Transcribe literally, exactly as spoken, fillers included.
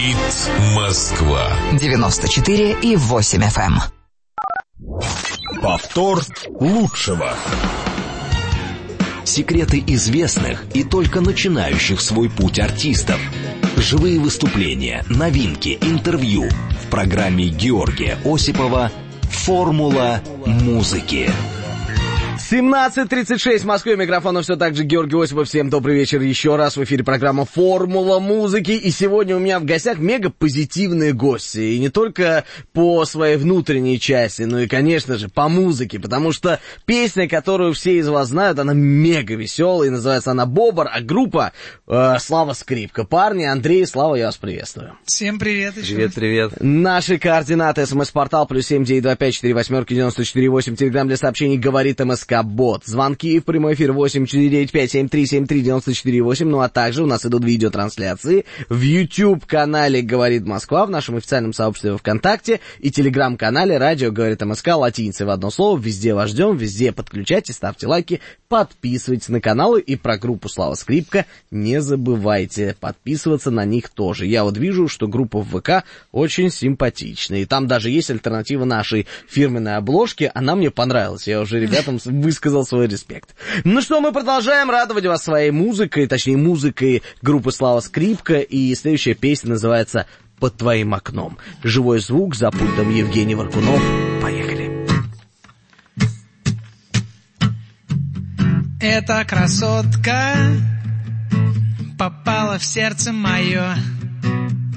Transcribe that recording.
Говорит Москва. девяносто четыре и восемь эф эм. Повтор лучшего. Секреты известных и только начинающих свой путь артистов. Живые выступления, новинки, интервью. В программе Георгия Осипова «Формула музыки». семнадцать тридцать шесть в Москве, микрофон все так же Георгий Осипов. Всем добрый вечер еще раз. В эфире программа «Формула музыки». И сегодня у меня в гостях мега позитивные гости. И не только по своей внутренней части, но и, конечно же, по музыке. Потому что песня, которую все из вас знают, она мега веселая. И называется она «Бобр», а группа э, «Слава Скрипка». Парни, Андрей, Слава, я вас приветствую. Всем привет еще. Привет, привет. Наши координаты: смс-портал плюс семь девять два пять четыре восьмерки девяносто четыре восемь. Телеграм для сообщений «Говорит МСК». Бот. Звонки в прямой эфир восемь четыре девять пять семь три семь три девять четыре восемь. Ну а также у нас идут видеотрансляции в YouTube-канале «Говорит Москва», в нашем официальном сообществе ВКонтакте и Телеграм-канале «Радио Говорит МСК» латиницей в одно слово. Везде вас ждем, везде подключайтесь, ставьте лайки, подписывайтесь на каналы и про группу «Слава Скрипка» не забывайте подписываться на них тоже. Я вот вижу, что группа в ВК очень симпатичная. И там даже есть альтернатива нашей фирменной обложке. Она мне понравилась. Я уже ребятам высказал свой респект. Ну что, мы продолжаем радовать вас своей музыкой, точнее музыкой группы «Слава Скрипка», и следующая песня называется «Под твоим окном». Живой звук, за пультом Евгений Варкунов. Поехали. Эта красотка попала в сердце мое.